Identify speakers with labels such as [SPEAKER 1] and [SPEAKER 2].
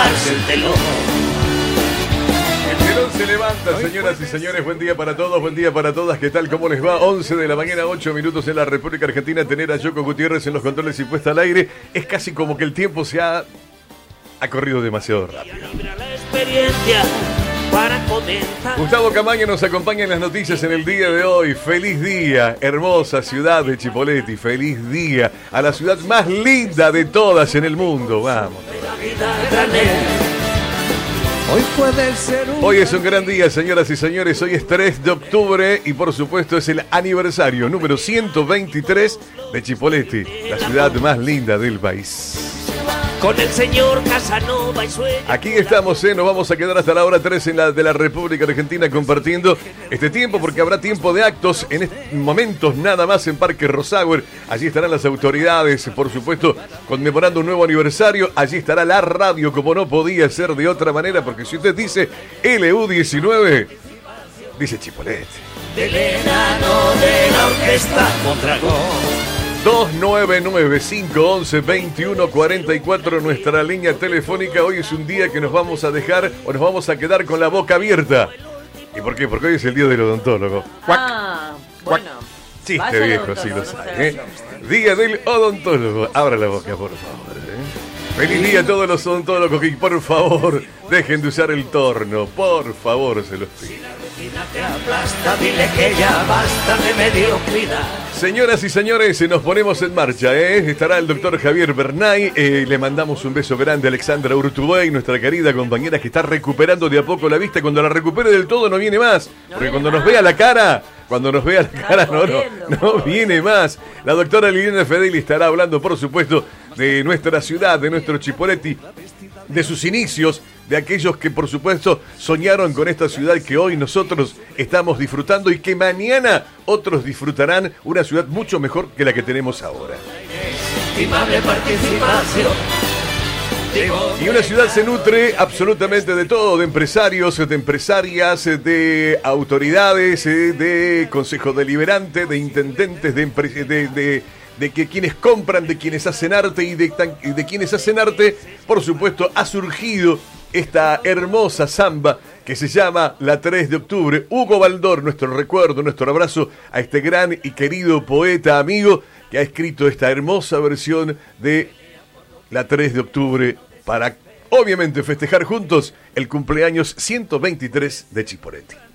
[SPEAKER 1] levantarse el telón.
[SPEAKER 2] El telón se levanta, señoras y señores. Buen día para todos, buen día para todas. ¿Qué tal? ¿Cómo les va? 11 de la mañana, 8 minutos en la República Argentina. Tener a Yoko Gutiérrez en los controles y puesta al aire es casi como que el tiempo se ha corrido demasiado rápido. Gustavo Camaño nos acompaña en las noticias en el día de hoy. Feliz día, hermosa ciudad de Chipoleti. Feliz día a la ciudad más linda de todas en el mundo. Vamos. Hoy es un gran día, señoras y señores. Hoy es 3 de octubre y por supuesto es el aniversario número 123 de Chipoleti, la ciudad más linda del país.
[SPEAKER 1] Con el señor Casanova y sueña.
[SPEAKER 2] Aquí estamos, nos vamos a quedar hasta la hora 3 de la República Argentina compartiendo este tiempo porque habrá tiempo de actos en estos momentos nada más en Parque Rosauer. Allí estarán las autoridades, por supuesto, conmemorando un nuevo aniversario. Allí estará la radio, como no podía ser de otra manera, porque si usted dice LU19, dice Chipoleti.
[SPEAKER 1] Del enano de la orquesta Mondragón.
[SPEAKER 2] 299-511-2144, nuestra línea telefónica. Hoy es un día que nos vamos a dejar o nos vamos a quedar con la boca abierta. ¿Y por qué? Porque hoy es el día del odontólogo.
[SPEAKER 3] Bueno.
[SPEAKER 2] Chiste viejo, sí lo sabe. Día del odontólogo. Abra la boca, por favor. Feliz día a todos los odontólogos y por favor, dejen de usar el torno. Por favor, se los pido.
[SPEAKER 1] Te aplasta, dile que ya basta de mediocridad.
[SPEAKER 2] Señoras y señores, nos ponemos en marcha, Estará el doctor Javier Bernay, le mandamos un beso grande a Alexandra Urtubey, nuestra querida compañera que está recuperando de a poco la vista. Cuando la recupere del todo no viene más, porque cuando nos vea la cara, no viene más. La doctora Liliana Fedeli estará hablando, por supuesto, de nuestra ciudad, de nuestro Chipoleti, de sus inicios, de aquellos que por supuesto soñaron con esta ciudad que hoy nosotros estamos disfrutando y que mañana otros disfrutarán, una ciudad mucho mejor que la que tenemos ahora. Y una ciudad se nutre absolutamente de todo, de empresarios, de empresarias, de autoridades, de consejo deliberante, de intendentes, de que quienes compran, de quienes hacen arte y de quienes hacen arte, por supuesto, ha surgido esta hermosa samba que se llama La 3 de octubre. Hugo Baldor, nuestro recuerdo, nuestro abrazo a este gran y querido poeta amigo que ha escrito esta hermosa versión de La 3 de octubre para, obviamente, festejar juntos el cumpleaños 123 de Chipoleti.